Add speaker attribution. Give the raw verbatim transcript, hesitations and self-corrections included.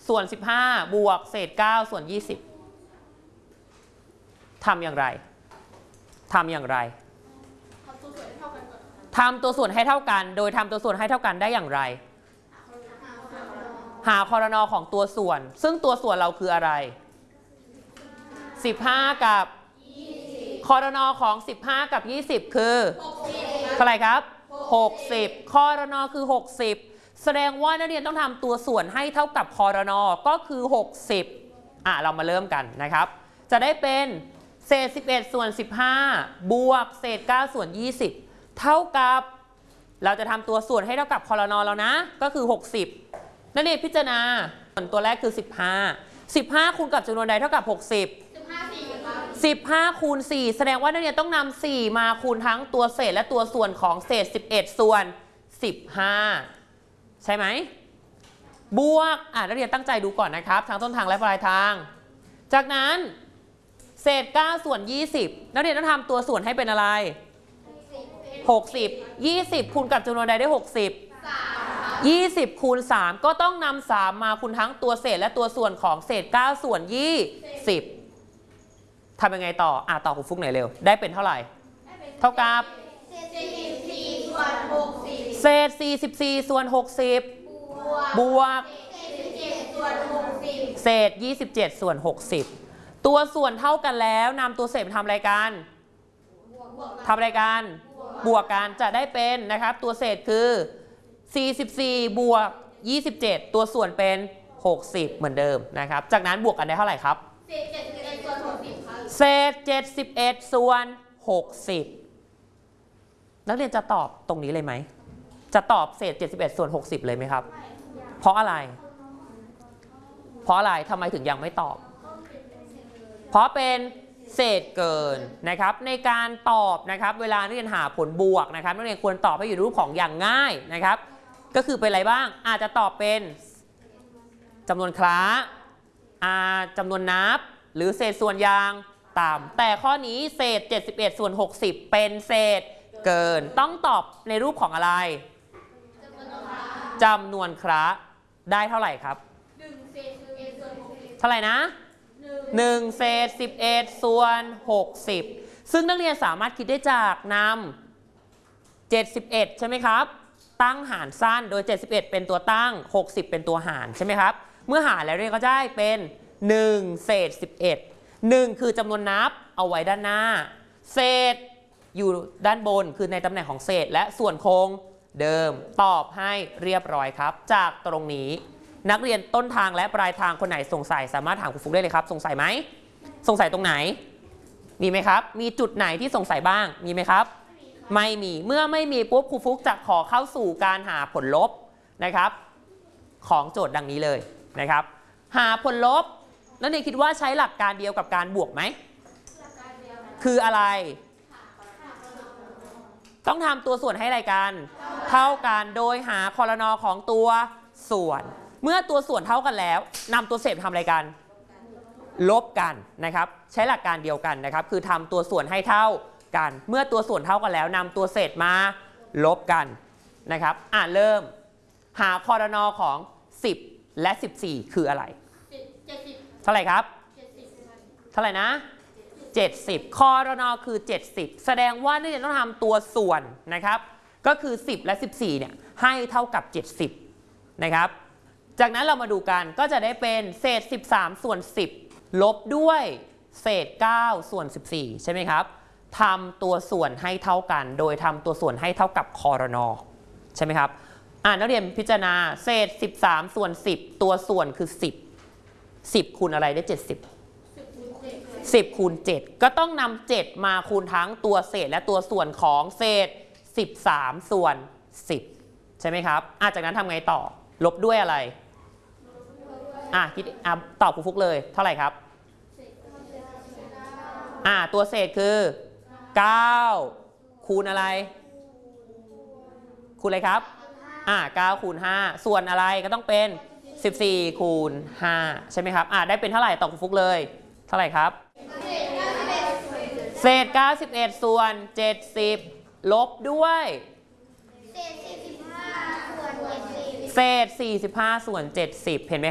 Speaker 1: ส่วนสิบห้าบวกเศษเก้าส่วนยี่สิบทำอย่างไรทำอย่างไรทำตัวส่วนให้เท่ากันโดยทำตัวส่วนให้เท่ากันได้อย่างไรหาครน.ของตัวส่วนซึ่งตัวส่วนเราคืออะไรสิบห้ากับครน.ของสิบห้ากับยี่สิบคือเท่าไหร่ครับหกสิบครน.คือหกสิบแสดงว่านักเรียนต้องทำตัวส่วนให้เท่ากับครน.ก็คือหกสิบอ่ะเรามาเริ่มกันนะครับจะได้เป็นเศษสิบเอ็ดส่วนสิบห้าบวกเศษเก้าส่วนยี่สิบเท่ากับเราจะทำตัวส่วนให้เท่ากับครน.แล้วนะก็คือหกสิบนักเรียนพิจารณาส่วนตัวแรกคือสิบห้า สิบห้าคูณกับจำนวนใดเท่ากับหกสิบ สิบห้าคูณสี่แสดงว่านักเรียนต้องนำสี่มาคูณทั้งตัวเศษและตัวส่วนของเศษสิบเอ็ดส่วนสิบห้าใช่ไหมบวกอ่ะนักเรียนตั้งใจดูก่อนนะครับทั้งต้นทางและปลายทางจากนั้นเศษเก้าส่วนยี่สิบนักเรียนต้องทำตัวส่วนให้เป็นอะไรหกสิบ ยี่สิบคูณกับจำนวนใดได้หกสิบ ยี่สิบคูณสามก็ต้องนำสามมาคูณทั้งตัวเศษและตัวส่วนของเศษเก้าส่วนยี่สิบทำยังไงต่ออ่ะต่อครูฟุกหน่อยเร็วได้เป็นเท่าไหร่เท่ากับเศษสี่สิบสี่ส่วนหกสิบบวกเศษยี่สิบเจ็ดส่วนหกสิบตัวส่วนเท่ากันแล้วนำตัวเศษทำอะไรกันทำอะไรกันบวกกันจะได้เป็นนะครับตัวเศษคือสี่สิบสี่บวกยี่สิบเจ็ดตัวส่วนเป็นหกสิบเหมือนเดิมนะครับจากนั้นบวกกันได้เท่าไหร่ครับเศษเจ็ดสิบเอ็ดส่วนหกสิบนักเรียนจะตอบตรงนี้เลยไหมจะตอบเศษเจ็ดสิบเอ็ดส่วนหกสิบเลยไหมครับเพราะอะไรเพราะอะไรทำไมถึงยังไม่ตอบเพราะเป็นเศษเกินนะครับในการตอบนะครับเวลานักเรียนหาผลบวกนะครับนักเรียนควรตอบให้อยู่ในรูปของอย่างง่ายนะครับก็คือเป็นอะไรบ้างอาจจะตอบเป็นจำนวนคล้าจำนวนนับหรือเศษส่วนอย่างต่ำแต่ข้อนี้เศษเจ็ดสิบเอ็ดส่วนหกสิบเป็นเศษเกินต้องตอบในรูปของอะไรจำนวนคล้าได้เท่าไหร่ครับเท่าไหร่นะหนึ่งเศษสิบเอ็ดส่วนหกสิบซึ่งนักเรียนสามารถคิดได้จากนำเจ็ดสิบเอ็ดใช่ไหมครับตั้งหารสั้นโดยเจ็ดสิบเอ็ดเป็นตัวตั้งหกสิบเป็นตัวหารใช่ไหมครับเมื่อหารแล้วเรียนก็ได้เป็นหนึ่งเศษสิบเอ็ด หนึ่งคือจำนวนนับเอาไว้ด้านหน้าเศษอยู่ด้านบนคือในตำแหน่งของเศษและส่วนคงเดิมตอบให้เรียบร้อยครับจากตรงนี้นักเรียนต้นทางและปลายทางคนไหนสงสัยสามารถถามครูฟุกได้เลยครับสงสัยไหมสงสัยตรงไหนมีไหมครับมีจุดไหนที่สงสัยบ้างมีไหมครับไม่มีเมื่อไม่มีปุ๊บครูฟุกจะขอเข้าสู่การหาผลลบนะครับของโจทย์ดังนี้เลยนะครับหาผลลบนักเรียนคิดว่าใช้หลักการเดียวกับการบวกไหมคืออะไรต้องทำตัวส่วนให้อะไรกันเท่ากันโดยหาครน.ของตัวส่วนเมื่อตัวส่วนเท่ากันแล้วนำตัวเศษทำอะไรกันลบกันนะครับใช้หลักการเดียวกันนะครับคือทำตัวส่วนให้เท่ากันเมื่อตัวส่วนเท่ากันแล้วนำตัวเศษมาลบกันนะครับอ่ะเริ่มหาครน.ของสิบและสิบสี่คืออะไรเท่าไหร่ครับเท่าไหร่นะเจ็ดสิบครน.คือเจ็ดสิบแสดงว่านักเรียนต้องทำตัวส่วนนะครับก็คือสิบและสิบสี่เนี่ยให้เท่ากับเจ็ดสิบนะครับจากนั้นเรามาดูกันก็จะได้เป็นเศษสิบสามส่วนสิบลบด้วยเศษเก้าส่วนสิบสี่ใช่ไหมครับทำตัวส่วนให้เท่ากันโดยทำตัวส่วนให้เท่ากับครน.ใช่ไหมครับอ่านักเรียนพิจารณาเศษสิบสามส่วนสิบตัวส่วนคือสิบ สิบคูณอะไรได้เจ็ดสิบ สิบคูณเจ็ดก็ต้องนำเจ็ดมาคูณทั้งตัวเศษและตัวส่วนของเศษสิบสามส่วนสิบใช่ไหมครับอ่ะจากนั้นทำไงต่อลบด้วยอะไรอ่ะคิดอ่ะตอบครูฟุกเลยเท่าไหร่ครับอ่ะตัวเศษคือเก้าคูณอะไรคูณอะไรครับอ่ะเก้าคูณห้าส่วนอะไรก็ต้องเป็นสิบสี่คูณห้าใช่ไหมครับอ่ะได้เป็นเท่าไหร่ตอบครูฟุกเลยเท่าไหร่ครับเศษเก้าสิบเอ็ดส่วนเจ็ดสิบลบด้วยเศษสี่สิบห้าส่วนเจ็ดสิบเห็นไหม